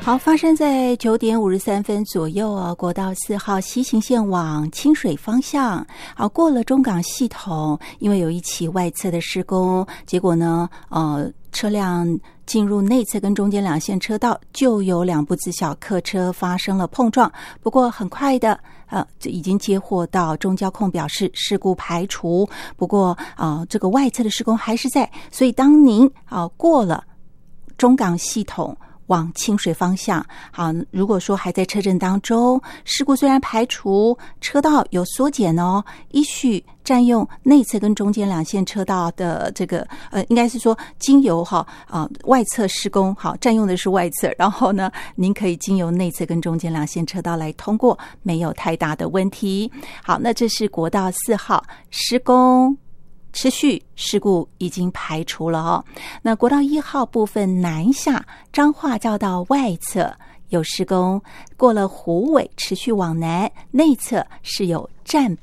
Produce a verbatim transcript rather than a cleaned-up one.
好，发生在九点五十三分左右啊，国道四号西行线往清水方向，啊，过了中港系统，因为有一起外侧的施工，结果呢，呃，车辆进入内侧跟中间两线车道，就有两部自小客车发生了碰撞。不过很快的，呃，就已经接获到中交控表示事故排除。不过，呃，这个外侧的施工还是在，所以当您啊、呃、过了中港系统往清水方向，好，如果说还在车阵当中，事故虽然排除，车道有缩减哦，依序占用内侧跟中间两线车道的这个呃，应该是说经由哈啊、呃、外侧施工，好，占用的是外侧，然后呢，您可以经由内侧跟中间两线车道来通过，没有太大的问题。好，那这是国道四号施工持续，事故已经排除了哦。那国道一号部分南下彰化交道外侧有施工，过了虎尾持续往南，内侧是有站